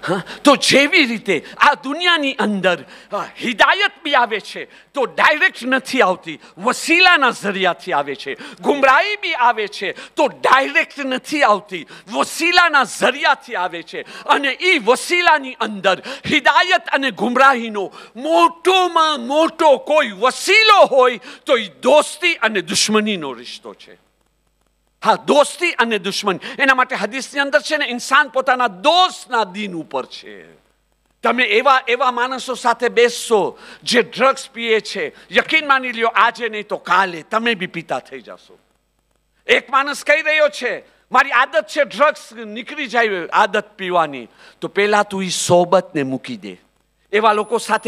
તો જેવી રીતે આ દુનિયાની અંદર હિદાયત બી આવે છે તો ડાયરેક્ટ નથી આવતી, વસીલાના જરિયાથી આવે છે. ગુમરાહી બી આવે છે તો ડાયરેક્ટ નથી આવતી, વસીલાના જરિયાથી આવે છે. અને એ વસીલાની અંદર હિદાયત અને ગુમરાહીનો મોટોમાં મોટો કોઈ વસીલો હોય તો એ દોસ્તી અને દુશ્મનીનો રિશ્તો છે. હા, દોસ્તી અને દુશ્મન. એના માટે હદીસની અંદર છે ને, ઇન્સાન પોતાના દોસ્તના દીન ઉપર છે. તમે એવા માણસો સાથે બેસશો જે ડ્રગ્સ પીએ છે, યકીન માની લ્યો આજે નહીં તો કાલે તમે બી પીતા થઈ જશો. એક માણસ કહી રહ્યો છે મારી આદત છે ડ્રગ્સ નીકળી જાય આદત પીવાની, તો પેલા તું એ સોબતને મૂકી દે. એવા લોકો સાથે